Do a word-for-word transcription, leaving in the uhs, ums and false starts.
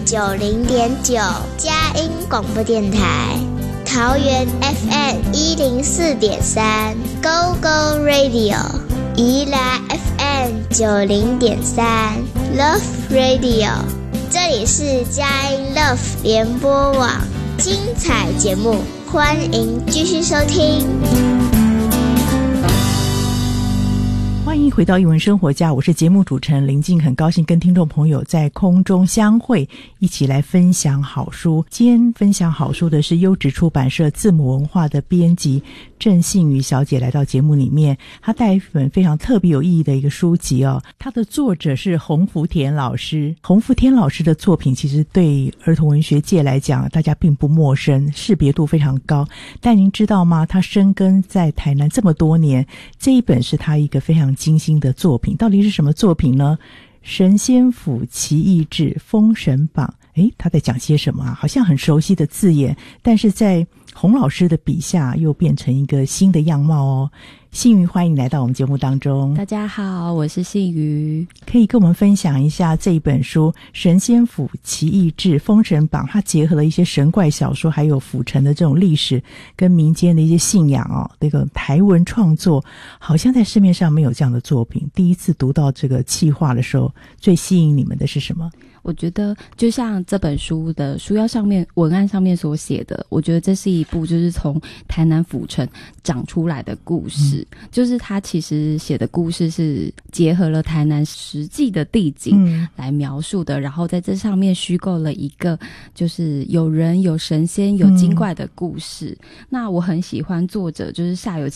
九零点九，佳音广播电台。桃园 F M 一零四点三 ，Go Go Radio。宜兰 F M 九零点三 ，Love Radio。这里是佳音 Love 联播网，精彩节目，欢迎继续收听。 欢迎回到艺文生活家，我是节目主持人林静，很高兴跟听众朋友在空中相会，一起来分享好书。今天分享好书的是优质出版社字母文化的编辑郑信瑜小姐来到节目里面，她带一本非常特别有意义的一个书籍哦。她的作者是洪福田老师，洪福田老师的作品其实对儿童文学界来讲大家并不陌生，识别度非常高。但您知道吗？他深耕在台南这么多年，这一本是他一个非常精心的作品。到底是什么作品呢？神仙府奇异志封神榜。诶，他在讲些什么啊？好像很熟悉的字眼，但是在洪老师的笔下又变成一个新的样貌哦。信瑜，欢迎来到我们节目当中。 大家好，我是信瑜。 可以跟我们分享一下这一本书《神仙府奇异志封神榜》，它结合了一些神怪小说还有府城的这种历史跟民间的一些信仰哦。这个台文创作好像在市面上没有这样的作品，第一次读到这个企划的时候，最吸引你们的是什么？ 我觉得就像这本书的书腰上面文案上面所写的，我觉得这是一部就是从台南府城长出来的故事、嗯、就是他其实写的故事是结合了台南实际的地景来描述的、嗯、然后在这上面虚构了一个就是有人有神仙有精怪的故事、嗯、那我很喜欢作者就是煞有